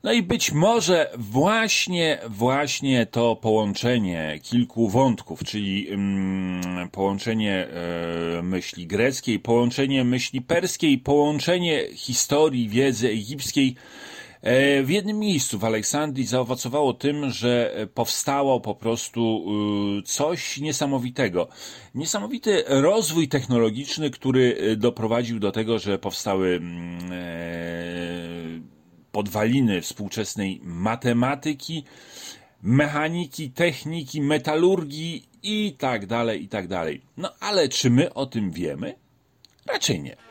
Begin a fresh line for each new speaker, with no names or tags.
No i być może właśnie to połączenie kilku wątków, czyli połączenie myśli greckiej, połączenie myśli perskiej, połączenie historii, wiedzy egipskiej w jednym miejscu w Aleksandrii zaowocowało tym, że powstało po prostu coś niesamowitego. Niesamowity rozwój technologiczny, który doprowadził do tego, że powstały podwaliny współczesnej matematyki, mechaniki, techniki, metalurgii i tak dalej, i tak dalej. No ale czy my o tym wiemy? Raczej nie.